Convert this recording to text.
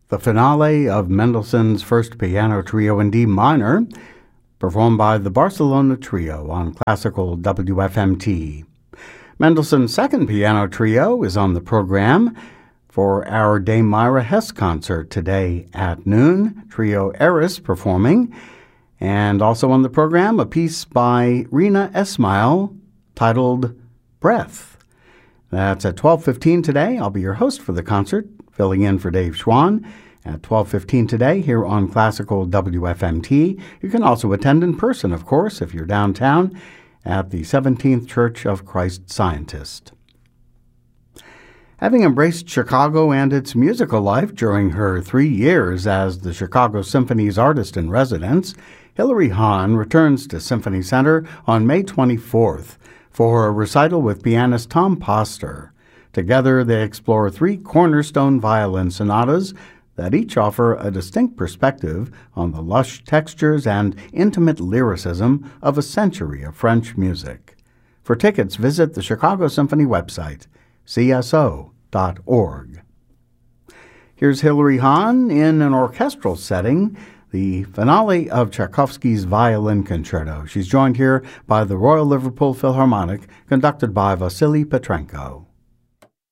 the finale of Mendelssohn's First Piano Trio in D minor, performed by the Barcelona Trio on classical WFMT. Mendelssohn's Second Piano Trio is on the program for our Dame Myra Hess concert today at noon. Trio Eris performing. And also on the program, a piece by Rina Esmail titled Breath. That's at 12:15 today. I'll be your host for the concert, filling in for Dave Schwann at 12:15 today here on Classical WFMT. You can also attend in person, of course, if you're downtown at the 17th Church of Christ Scientist. Having embraced Chicago and its musical life during her 3 years as the Chicago Symphony's artist-in-residence, Hilary Hahn returns to Symphony Center on May 24th for a recital with pianist Tom Poster. Together, they explore 3 cornerstone violin sonatas that each offer a distinct perspective on the lush textures and intimate lyricism of a century of French music. For tickets, visit the Chicago Symphony website, cso.org. Here's Hilary Hahn in an orchestral setting, the finale of Tchaikovsky's Violin Concerto. She's joined here by the Royal Liverpool Philharmonic, conducted by Vasily Petrenko.